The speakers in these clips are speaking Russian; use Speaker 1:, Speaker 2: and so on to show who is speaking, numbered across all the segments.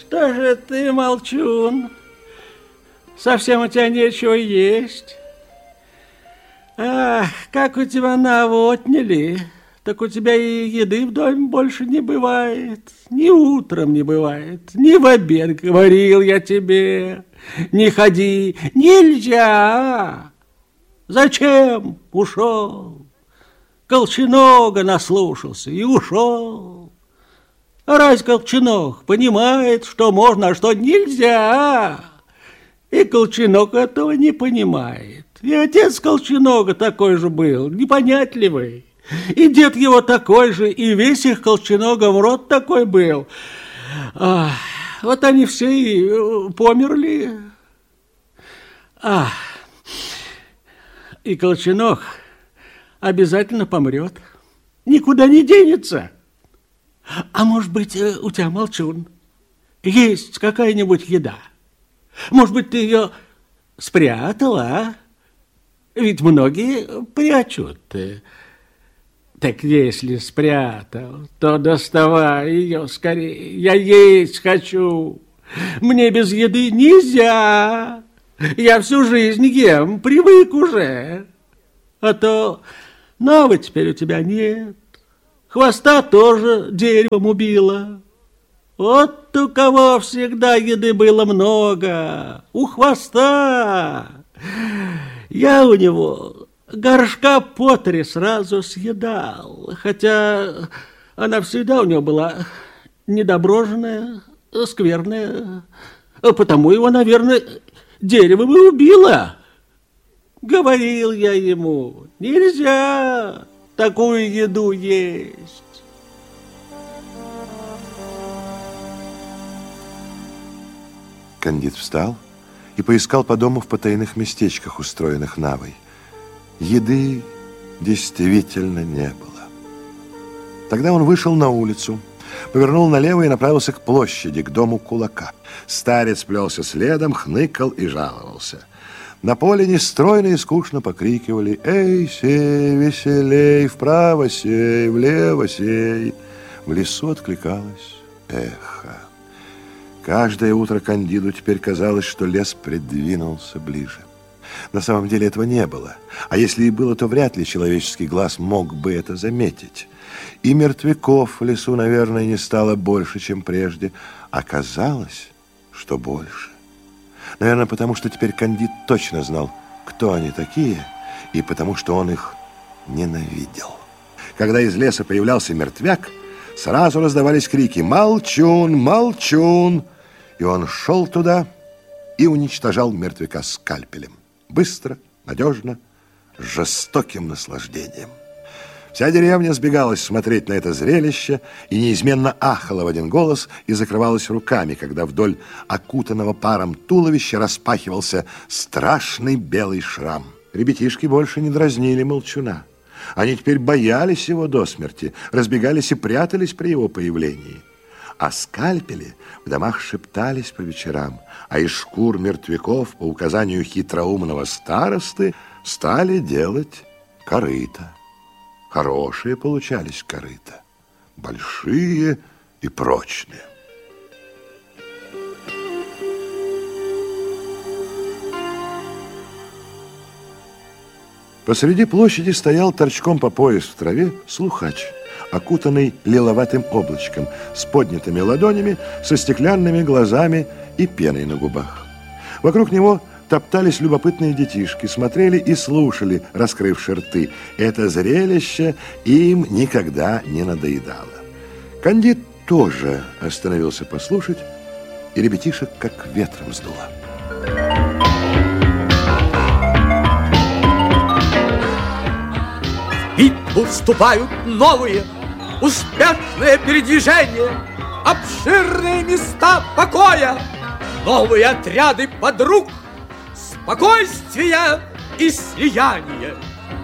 Speaker 1: Что же ты, молчун? Совсем у тебя нечего есть. Ах, как у тебя наву отняли, так у тебя и еды в доме больше не бывает. Ни утром не бывает, ни в обед, говорил я тебе. Не ходи, нельзя. Зачем ушел? Колченога наслушался и ушел. А разве Колченог понимает, что можно, а что нельзя? И Колченог этого не понимает. И отец Колченога такой же был, непонятливый. И дед его такой же, и весь их Колченогов род такой был. Вот они все и померли. И Колченог обязательно помрет. Никуда не денется. А может быть, у тебя, молчун, есть какая-нибудь еда? Может быть, ты ее спрятала, а? Ведь многие прячут. Так если спрятал, то доставай ее скорее. Я есть хочу. Мне без еды нельзя. Я всю жизнь ем, привык уже. А то навы теперь у тебя нет. Хвоста тоже деревом убила. Вот у кого всегда еды было много. У хвоста. Я у него горшка по 3 сразу съедал. Хотя она всегда у него была недоброженная, скверная. Потому его, наверное, деревом и убило. Говорил я ему, нельзя такую еду есть.
Speaker 2: Кандид встал и поискал по дому в потайных местечках, устроенных навой. Еды действительно не было. Тогда он вышел на улицу, повернул налево и направился к площади, к дому кулака. Старец плелся следом, хныкал и жаловался. На поле нестройно и скучно покрикивали: «Эй, сей, веселей, вправо сей, влево сей!» В лесу откликалось эхо. Каждое утро Кандиду теперь казалось, что лес придвинулся ближе. На самом деле этого не было. А если и было, то вряд ли человеческий глаз мог бы это заметить. И мертвяков в лесу, наверное, не стало больше, чем прежде. Оказалось, что больше. Наверное, потому что теперь Кандид точно знал, кто они такие, и потому что он их ненавидел. Когда из леса появлялся мертвяк, сразу раздавались крики: «Молчун! Молчун!» И он шел туда и уничтожал мертвяка скальпелем. Быстро, надежно, с жестоким наслаждением. Вся деревня сбегалась смотреть на это зрелище и неизменно ахала в один голос и закрывалась руками, когда вдоль окутанного паром туловища распахивался страшный белый шрам. Ребятишки больше не дразнили молчуна. Они теперь боялись его до смерти, разбегались и прятались при его появлении. А скальпели в домах шептались по вечерам, а из шкур мертвяков по указанию хитроумного старосты стали делать корыта. Хорошие получались корыта, большие и прочные. Посреди площади стоял торчком по пояс в траве слухач, окутанный лиловатым облачком, с поднятыми ладонями, со стеклянными глазами и пеной на губах. Вокруг него топтались любопытные детишки, смотрели и слушали, раскрывши рты. Это зрелище им никогда не надоедало. Кандид тоже остановился послушать, и ребятишек как ветром сдуло.
Speaker 3: В битву вступают новые, успешные передвижения, обширные места покоя, новые отряды подруг, спокойствие и слияние.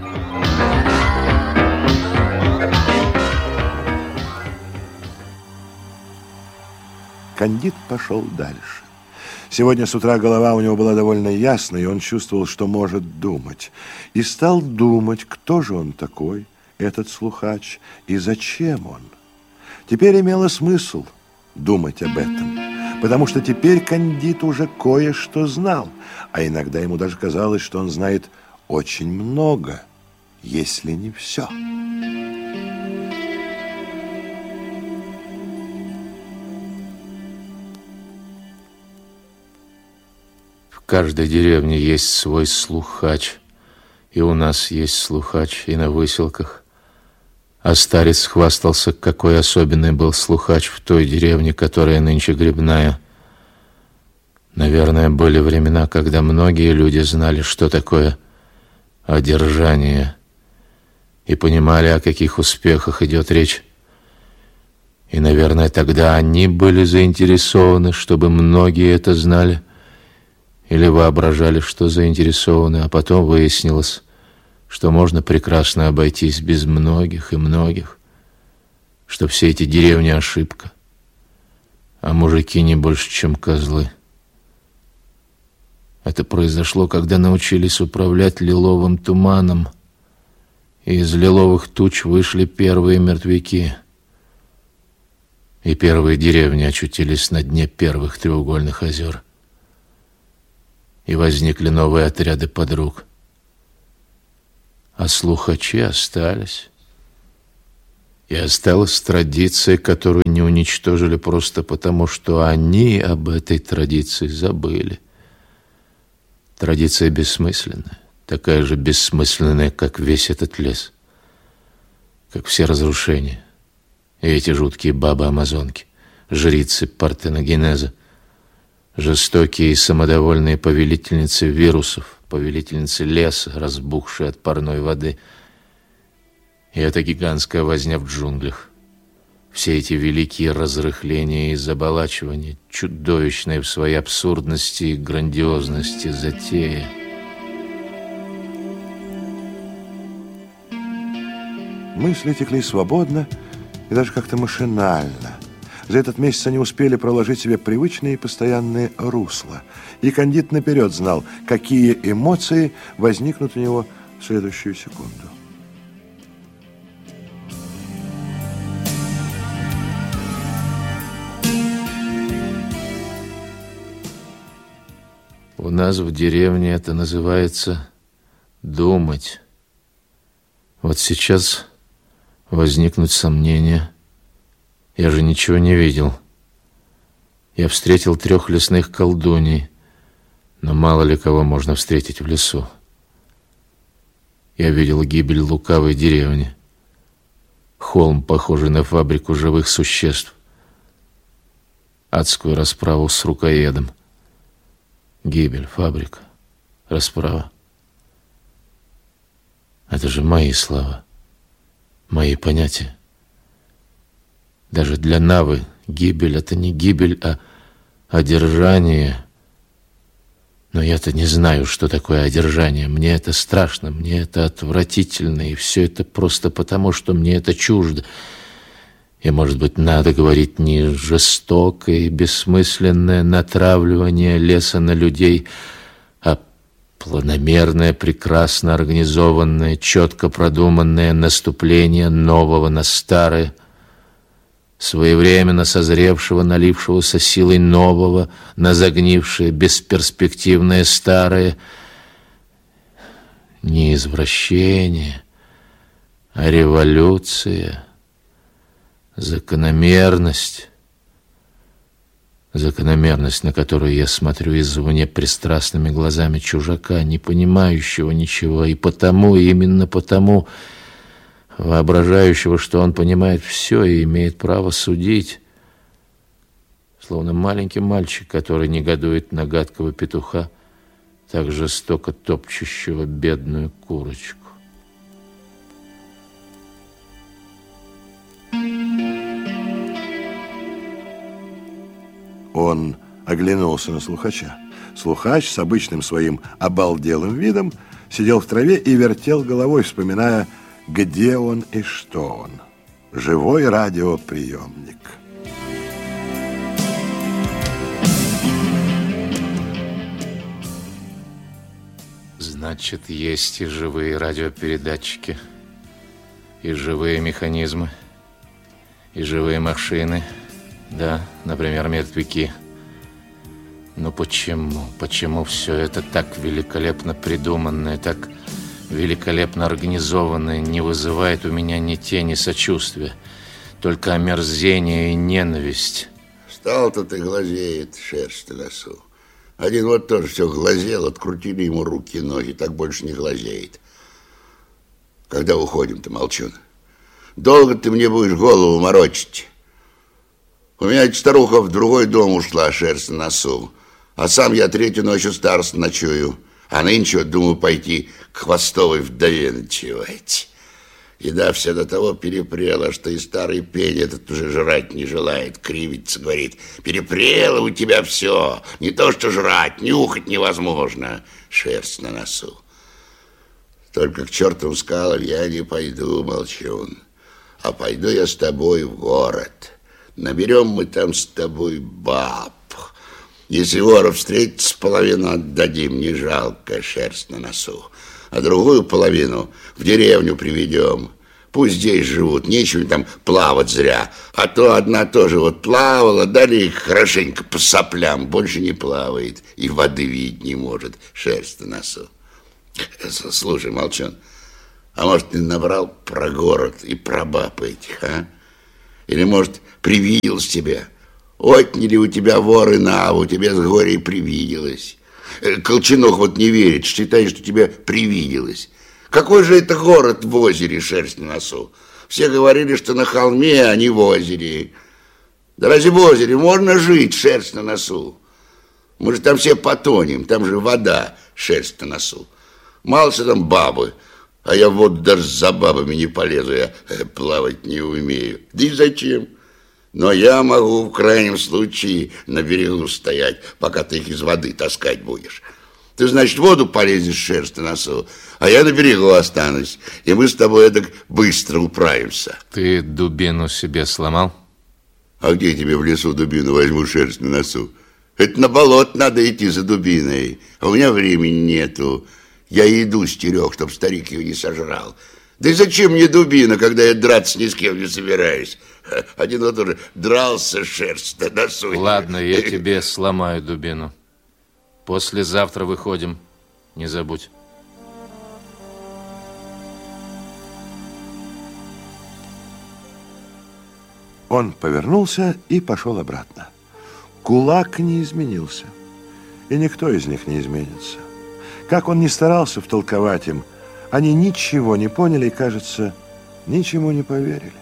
Speaker 2: Кандид пошел дальше. Сегодня с утра голова у него была довольно ясная, и он чувствовал, что может думать. И стал думать, кто же он такой, этот слухач, и зачем он. Теперь имело смысл думать об этом, потому что теперь Кандид уже кое-что знал, а иногда ему даже казалось, что он знает очень много, если не все.
Speaker 4: В каждой деревне есть свой слухач, и у нас есть слухач и на выселках. А старец хвастался, какой особенный был слухач в той деревне, которая нынче Грибная. Наверное, были времена, когда многие люди знали, что такое одержание, и понимали, о каких успехах идет речь. И, наверное, тогда они были заинтересованы, чтобы многие это знали, или воображали, что заинтересованы, а потом выяснилось, что можно прекрасно обойтись без многих и многих, что все эти деревни — ошибка, а мужики не больше, чем козлы. Это произошло, когда научились управлять лиловым туманом, и из лиловых туч вышли первые мертвяки, и первые деревни очутились на дне первых треугольных озер, и возникли новые отряды подруг. А слухачи остались. И осталась традиция, которую не уничтожили просто потому, что они об этой традиции забыли. Традиция бессмысленная, такая же бессмысленная, как весь этот лес, как все разрушения и эти жуткие бабы-амазонки, жрицы партеногенеза, жестокие и самодовольные повелительницы вирусов, повелительницы леса, разбухшие от парной воды, и эта гигантская возня в джунглях. Все эти великие разрыхления и заболачивания, чудовищные в своей абсурдности и грандиозности затеи.
Speaker 2: Мысли текли свободно и даже как-то машинально. За этот месяц они успели проложить себе привычные и постоянные русла. И Кандид наперед знал, какие эмоции возникнут у него в следующую секунду.
Speaker 4: У нас в деревне это называется думать. Вот сейчас возникнут сомнения. Я же ничего не видел. Я встретил 3 лесных колдуней, но мало ли кого можно встретить в лесу. Я видел гибель лукавой деревни. Холм, похожий на фабрику живых существ. Адскую расправу с рукоедом. Гибель, фабрика, расправа. Это же мои слова, мои понятия. Даже для Навы гибель — это не гибель, а одержание. Но я-то не знаю, что такое одержание. Мне это страшно, мне это отвратительно, и все это просто потому, что мне это чуждо. И, может быть, надо говорить не жестокое и бессмысленное натравливание леса на людей, а планомерное, прекрасно организованное, четко продуманное наступление нового на старое, своевременно созревшего, налившегося силой нового на загнившее, бесперспективное старое. Не извращение, а революция. Закономерность, на которую я смотрю извне пристрастными глазами чужака, не понимающего ничего, и потому, и именно потому, воображающего, что он понимает все и имеет право судить, словно маленький мальчик, который негодует на гадкого петуха, так жестоко топчущего бедную курочку.
Speaker 2: Он оглянулся на слухача. Слухач с обычным своим обалделым видом сидел в траве и вертел головой, вспоминая, где он и что он. Живой радиоприемник.
Speaker 4: Значит, есть и живые радиопередатчики, и живые механизмы, и живые машины. Да, например, мертвяки. Но почему? Почему все это так великолепно придуманное, так великолепно организованное не вызывает у меня ни тени сочувствия, только омерзение и ненависть?
Speaker 5: Стал-то ты глазеет, шерсть на носу. Один вот тоже все глазел, открутили ему руки и ноги, так больше не глазеет. Когда уходим-то, Молчун? Долго ты мне будешь голову морочить? У меня эта старуха в другой дом ушла, шерсть на носу. А сам я третью ночь у староста ночую. А нынче вот думаю пойти к хвостовой вдове ночевать. Еда вся до того перепрела, что и старый пень этот уже жрать не желает, кривится, говорит: перепрело у тебя все, не то что жрать, нюхать невозможно, шерсть на носу. Только к чертовым скалам я не пойду, Молчун, а пойду я с тобой в город. Наберем мы там с тобой баб. Если воров встретится, половину отдадим, не жалко, шерсть на носу. А другую половину в деревню приведем. Пусть здесь живут, нечего там плавать зря. А то одна тоже вот плавала, дали их хорошенько по соплям, больше не плавает и воды видеть не может, шерсть на носу. Слушай, Молчун, а может, ты набрал про город и про баб этих, а? Или, может, привиделось тебе? Отняли у тебя воры Наву, тебе с горя и привиделось. Колченок вот не верит, считает, что тебе привиделось. Какой же это город в озере, шерсть на носу? Все говорили, что на холме, а не в озере. Да разве в озере можно жить, шерсть на носу? Мы же там все потонем, там же вода, шерсть на носу. Мало что там бабы, а я вот даже за бабами не полезу, я плавать не умею. Да и зачем? Но я могу в крайнем случае на берегу стоять, пока ты их из воды таскать будешь. Ты, значит, в воду полезешь, шерсть на носу, а я на берегу останусь, и мы с тобой так быстро управимся.
Speaker 4: Ты дубину себе сломал?
Speaker 5: А где тебе в лесу дубину возьму, шерсть на носу? Это на болото надо идти за дубиной, а у меня времени нету. Я еду стерег, чтоб старик ее не сожрал. Да и зачем мне дубина, когда я драться ни с кем не собираюсь? Один вот уже дрался, шерсть на носу.
Speaker 4: Ладно, я тебе сломаю дубину. Послезавтра выходим, не забудь.
Speaker 2: Он повернулся и пошел обратно. Кулак не изменился, и никто из них не изменится. Как он ни старался втолковать им, они ничего не поняли и, кажется, ничему не поверили.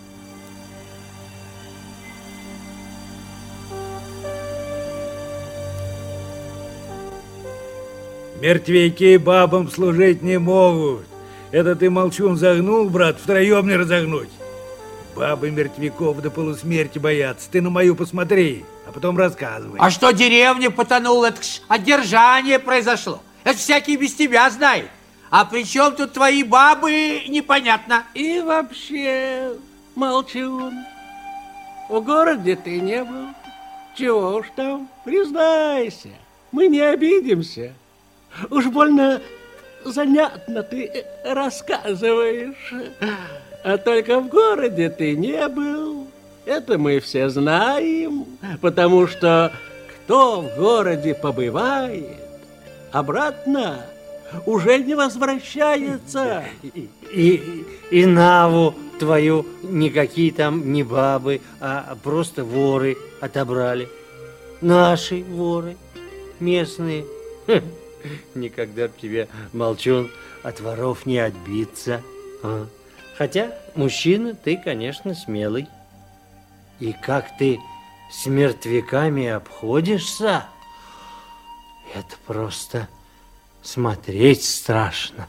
Speaker 6: Мертвяки бабам служить не могут. Это ты, Молчун, загнул, брат, втроем не разогнуть. Бабы мертвяков до полусмерти боятся. Ты на мою посмотри, а потом рассказывай.
Speaker 3: А что деревня потонула, это ж одержание произошло. Это всякий без тебя знает. А при чем тут твои бабы, непонятно.
Speaker 1: И вообще, Молчун, в городе ты не был. Чего уж там, признайся, мы не обидимся. Уж больно занятно ты рассказываешь. А только в городе ты не был. Это мы все знаем, потому что кто в городе побывает, обратно уже не возвращается.
Speaker 7: И Наву твою никакие там не бабы, а просто воры отобрали. Наши воры, местные. Никогда б тебе, Молчун, от воров не отбиться. Хотя мужчина ты, конечно, смелый. И как ты с мертвяками обходишься, это просто смотреть страшно.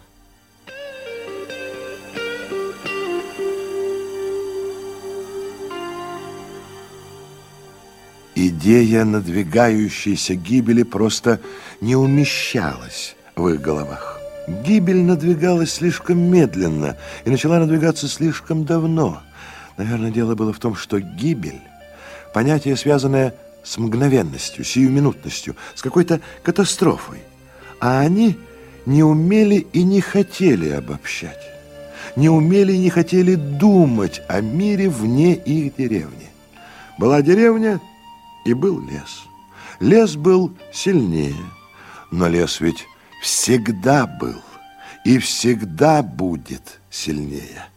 Speaker 2: Идея надвигающейся гибели просто не умещалась в их головах. Гибель надвигалась слишком медленно и начала надвигаться слишком давно. Наверное, дело было в том, что гибель – понятие, связанное с мгновенностью, сиюминутностью, с какой-то катастрофой. А они не умели и не хотели обобщать, не умели и не хотели думать о мире вне их деревни. Была деревня, и был лес. Лес был сильнее, но лес ведь всегда был и всегда будет сильнее.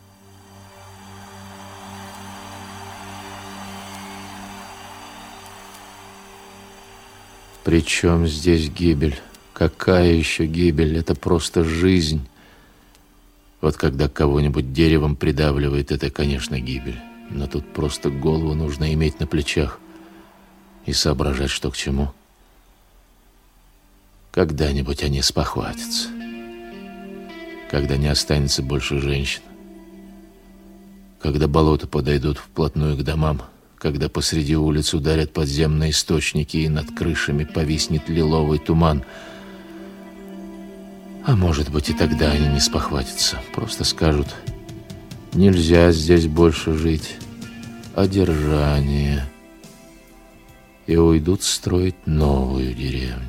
Speaker 4: Причем здесь гибель? Какая еще гибель? Это просто жизнь. Вот когда кого-нибудь деревом придавливает, это, конечно, гибель. Но тут просто голову нужно иметь на плечах и соображать, что к чему. Когда-нибудь они спохватятся. Когда не останется больше женщин. Когда болота подойдут вплотную к домам. Когда посреди улиц ударят подземные источники и над крышами повиснет лиловый туман. А может быть, и тогда они не спохватятся. Просто скажут: нельзя здесь больше жить. Одержание. И уйдут строить новую деревню.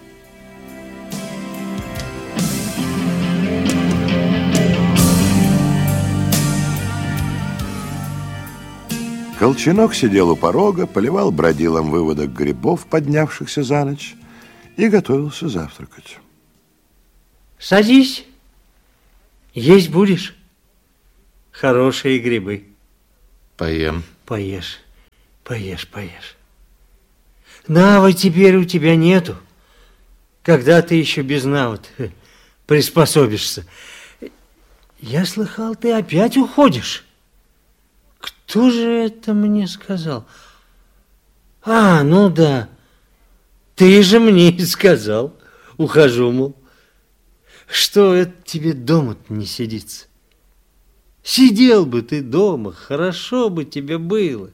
Speaker 2: Колченок сидел у порога, поливал бродилом выводок грибов, поднявшихся за ночь, и готовился завтракать.
Speaker 7: Садись. Есть будешь? Хорошие грибы.
Speaker 4: Поем.
Speaker 7: Поешь, поешь, поешь. Навы теперь у тебя нету. Когда ты еще без навы приспособишься? Я слыхал, ты опять уходишь. Кто же это мне сказал? А, ну да. Ты же мне и сказал. Ухожу, мол. Что это тебе дома-то не сидится? Сидел бы ты дома, хорошо бы тебе было.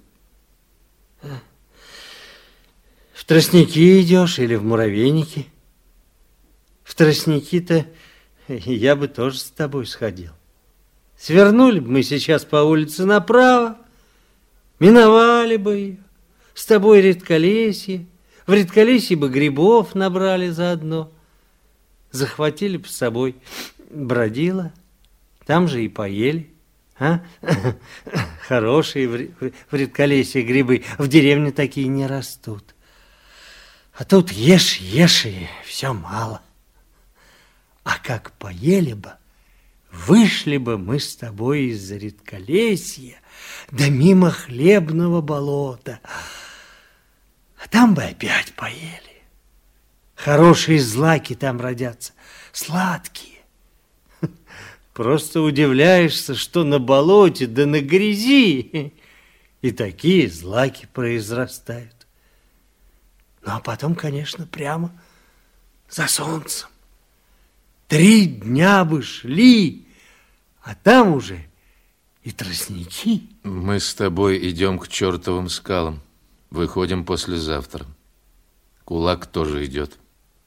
Speaker 7: В тростники идешь или в муравейники? В тростники-то я бы тоже с тобой сходил. Свернули бы мы сейчас по улице направо, миновали бы ее, с тобой редколесье, в редколесье бы грибов набрали заодно, захватили бы с собой бродила, там же и поели. А? Хорошие в редколесье грибы, в деревне такие не растут. А тут ешь, ешь, и все мало. А как поели бы, вышли бы мы с тобой из-за редколесья, да мимо хлебного болота, а там бы опять поели. Хорошие злаки там родятся, сладкие. Просто удивляешься, что на болоте да на грязи и такие злаки произрастают. Ну, а потом, конечно, прямо за солнцем. 3 дня бы шли, а там уже и тростники.
Speaker 4: Мы с тобой идем к чертовым скалам. Выходим послезавтра. Кулак тоже идет.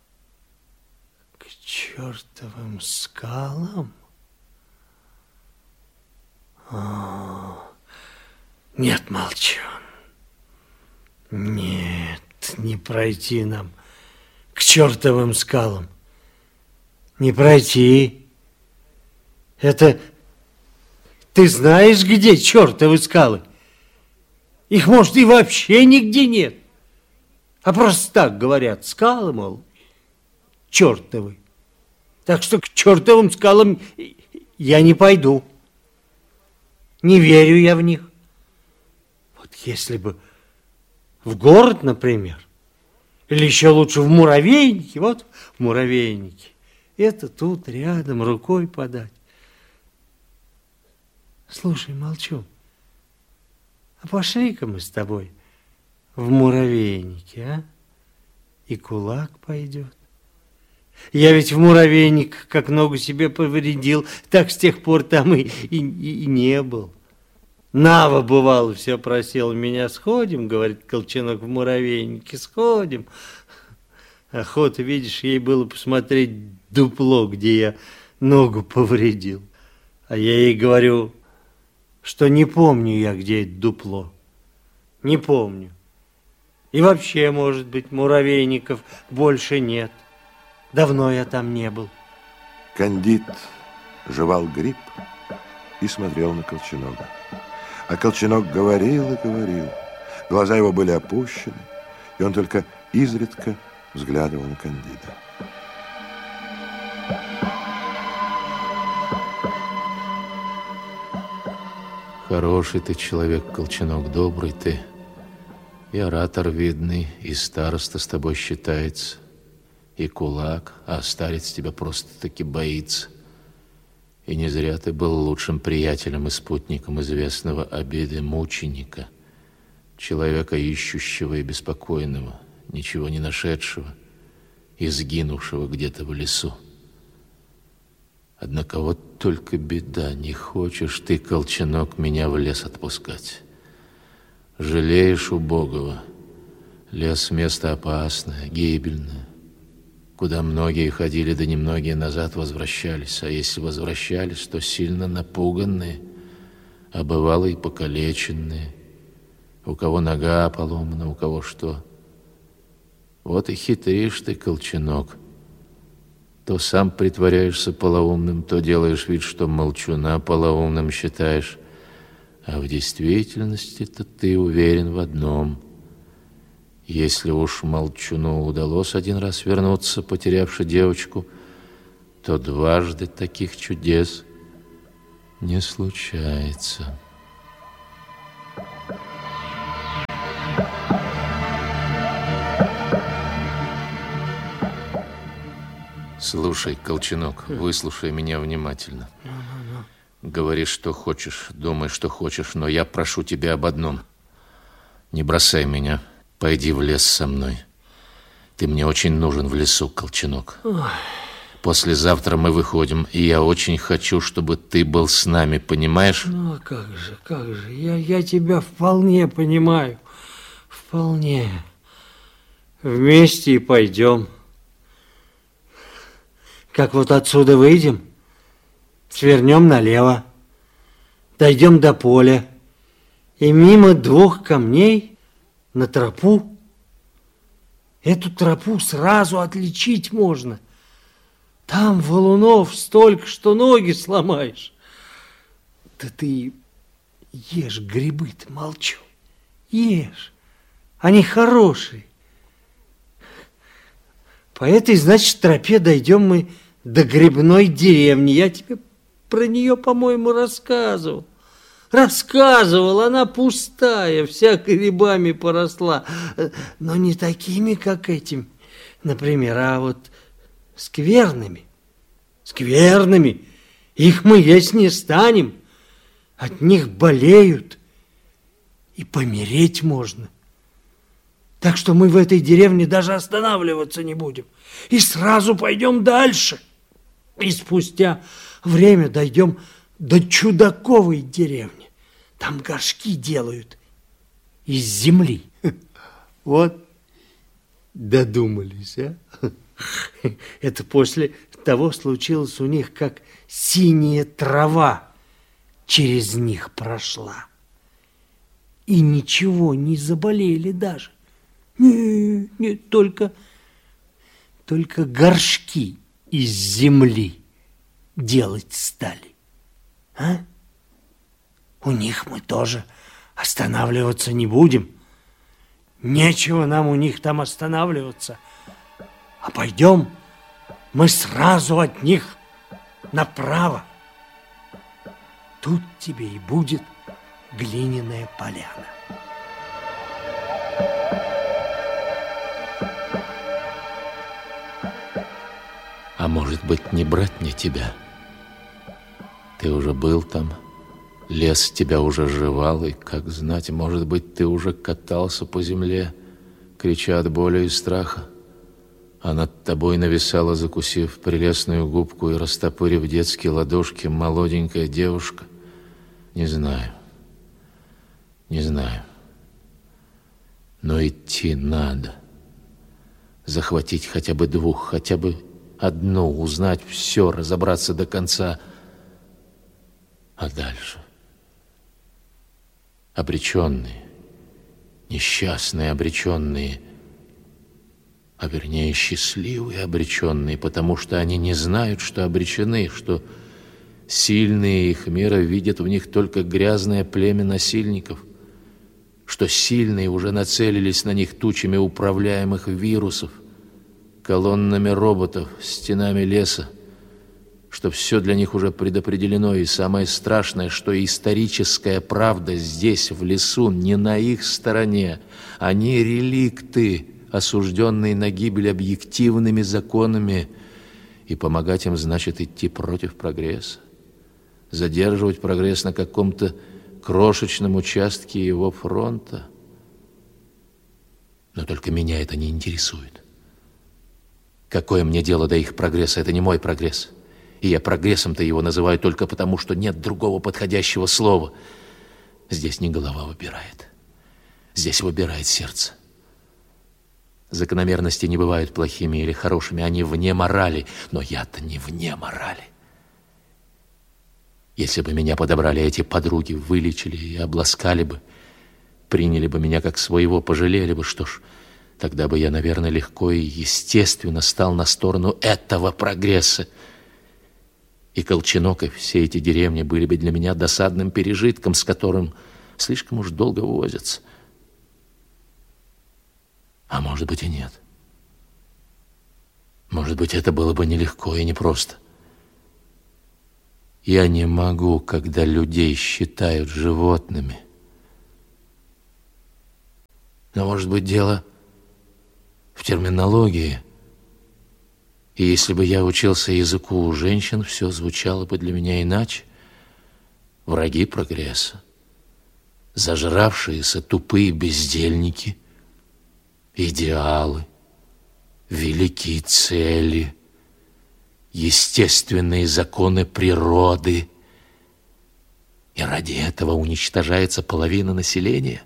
Speaker 7: К чертовым скалам? Нет, молчу. Нет, не пройти нам к чертовым скалам. Не пройти. Это ты знаешь, где чертовы скалы? Их, может, и вообще нигде нет. А просто так говорят, скалы, мол, чертовы. Так что к чертовым скалам я не пойду. Не верю я в них. Вот если бы в город, например, или еще лучше в муравейнике, вот в муравейнике, это тут рядом рукой подать. Слушай, молчу. А пошли-ка мы с тобой в муравейнике, а? И кулак пойдет. Я ведь в муравейник как ногу себе повредил, так с тех пор там и не был. Нава, бывало, все просил меня: сходим, говорит Колченок, в муравейнике, сходим. Охота, видишь, ей было посмотреть дупло, где я ногу повредил. А я ей говорю, что не помню я, где это дупло. Не помню. И вообще, может быть, муравейников больше нет. Давно я там не был.
Speaker 2: Кандид жевал гриб и смотрел на Колченога. А Колченок говорил и говорил. Глаза его были опущены, и он только изредка взглядывал на Кандида.
Speaker 4: Хороший ты человек, Колченок, добрый ты. И оратор видный, и староста с тобой считается, и кулак, а старец тебя просто-таки боится. И не зря ты был лучшим приятелем и спутником известного обиды мученика, человека ищущего и беспокойного, ничего не нашедшего и сгинувшего где-то в лесу. Однако вот только беда, не хочешь ты, Колченок, меня в лес отпускать. Жалеешь убогого. Лес — место опасное, гибельное, куда многие ходили, да немногие назад возвращались. А если возвращались, то сильно напуганные, а бывало и покалеченные. У кого нога поломана, у кого что. Вот и хитришь ты, Колченок. То сам притворяешься полоумным, то делаешь вид, что молчуна полоумным считаешь. А в действительности-то ты уверен в одном. Если уж молчуну удалось один раз вернуться, потерявши девочку, то дважды таких чудес не случается. Слушай, Колченок, выслушай меня внимательно. Говори, что хочешь, думай, что хочешь, но я прошу тебя об одном. Не бросай меня, пойди в лес со мной. Ты мне очень нужен в лесу, Колченок. Послезавтра мы выходим, и я очень хочу, чтобы ты был с нами, понимаешь?
Speaker 7: Ну, а как же, я тебя вполне понимаю, вполне. Вместе и пойдем. Как вот отсюда выйдем, свернем налево, дойдем до поля и мимо двух камней на тропу. Эту тропу сразу отличить можно. Там валунов столько, что ноги сломаешь. Да ты ешь грибы-то, молчу, ешь, они хорошие. По этой, значит, тропе дойдем мы до грибной деревни. Я тебе про нее, по-моему, рассказывал. Она пустая, вся грибами поросла. Но не такими, как этим, например, а вот скверными. Скверными. Их мы есть не станем. От них болеют. И помереть можно. Так что мы в этой деревне даже останавливаться не будем. И сразу пойдем дальше. И спустя время дойдем до Чудаковой деревни. Там горшки делают из земли. Вот додумались, а? Это после того случилось у них, как синяя трава через них прошла. И ничего, не заболели даже. Нет, только горшки из земли делать стали. А? У них мы тоже останавливаться не будем. Нечего нам у них там останавливаться. А пойдем мы сразу от них направо. Тут тебе и будет глиняная поляна.
Speaker 4: А может быть, не брать мне тебя? Ты уже был там, лес тебя уже жевал, и, как знать, может быть, ты уже катался по земле, крича от боли и страха, а над тобой нависала, закусив прелестную губку и растопырив детские ладошки, молоденькая девушка. Не знаю, но идти надо. Захватить хотя бы двух, хотя бы одну, узнать все, разобраться до конца. А дальше? Обреченные, несчастные обреченные, а вернее счастливые обреченные, потому что они не знают, что обречены, что сильные их мира видят в них только грязное племя насильников, что сильные уже нацелились на них тучами управляемых вирусов, колоннами роботов, стенами леса, что все для них уже предопределено, и самое страшное, что историческая правда здесь, в лесу, не на их стороне. Они реликты, осужденные на гибель объективными законами, и помогать им значит идти против прогресса, задерживать прогресс на каком-то крошечном участке его фронта. Но только меня это не интересует. Какое мне дело до их прогресса? Это не мой прогресс. И я прогрессом-то его называю только потому, что нет другого подходящего слова. Здесь не голова выбирает. Здесь выбирает сердце. Закономерности не бывают плохими или хорошими, они вне морали. Но я-то не вне морали. Если бы меня подобрали эти подруги, вылечили и обласкали бы, приняли бы меня как своего, пожалели бы, что ж, тогда бы я, наверное, легко и естественно стал на сторону этого прогресса. И Колченок, и все эти деревни были бы для меня досадным пережитком, с которым слишком уж долго возятся. А может быть и нет. Может быть, это было бы нелегко и непросто. Я не могу, когда людей считают животными. Но, может быть, дело в терминологии. И если бы я учился языку у женщин, все звучало бы для меня иначе. Враги прогресса, зажравшиеся тупые бездельники, идеалы, великие цели, естественные законы природы. И ради этого уничтожается половина населения?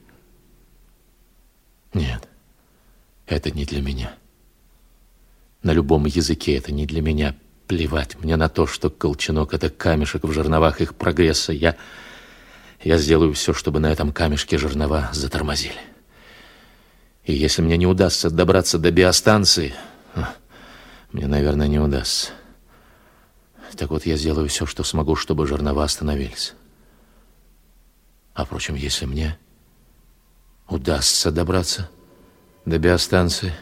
Speaker 4: Нет, это не для меня. На любом языке это не для меня. Плевать мне на то, что Колченок — это камешек в жерновах их прогресса. Я сделаю все, чтобы на этом камешке жернова затормозили. И если мне не удастся добраться до биостанции, мне, наверное, не удастся. Так вот, я сделаю все, что смогу, чтобы жернова остановились. А, впрочем, если мне удастся добраться до биостанции...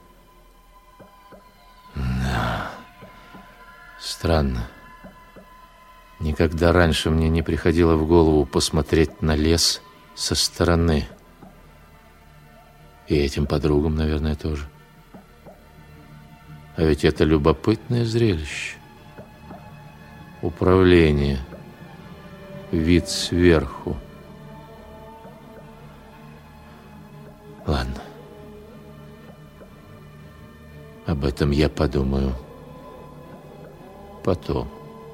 Speaker 4: Да. Странно. Никогда раньше мне не приходило в голову посмотреть на лес со стороны. И этим подругам, наверное, тоже. А ведь это любопытное зрелище. Управление. Вид сверху. Ладно. Об этом я подумаю потом.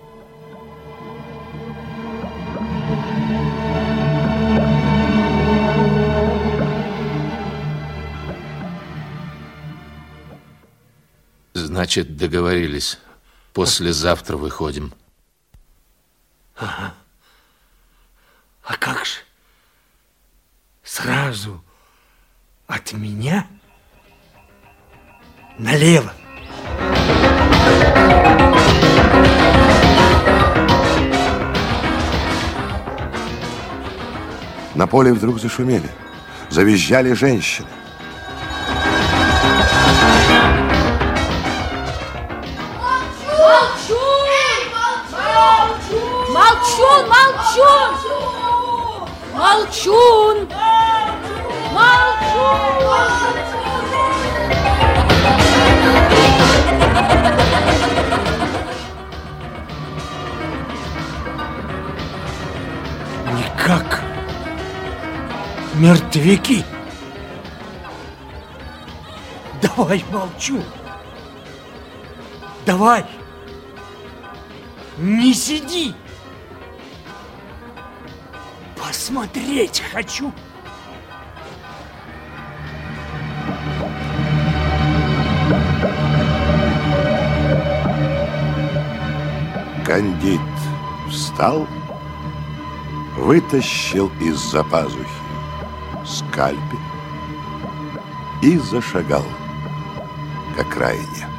Speaker 4: Значит, договорились. Послезавтра выходим.
Speaker 6: Ага. А как же? Сразу от меня налево.
Speaker 2: На поле вдруг зашумели. Завизжали женщины.
Speaker 8: Молчун! Молчун!
Speaker 6: Никак мертвяки. Давай, молчу. Давай. Не сиди. Посмотреть хочу.
Speaker 2: Кандид встал, вытащил из-за пазухи скальпель и зашагал к окраине.